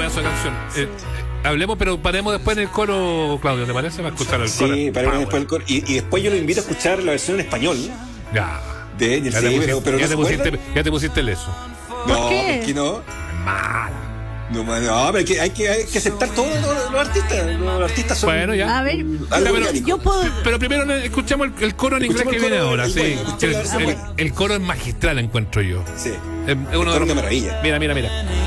pedazo de canción. Hablemos, pero paremos después en el coro, Claudio, ¿te parece? Va a escuchar el coro. Sí, paremos después el coro. Y después yo lo invito a escuchar la versión en español Ya. de Angel. Pero Ya te pusiste el eso. No, ¿Por qué? ¿por qué no? Mala. No, pero hay que aceptar todos los artistas. Los artistas son. Bueno, ya. A ver, algo pero- orgánico. yo puedo. Pero primero escuchamos el coro en inglés Escuchemos que el viene coro, ahora, el sí. bueno, escuchemos la versión buena. El coro es magistral, encuentro yo. Sí. Es uno El coro de es una maravilla. Mira.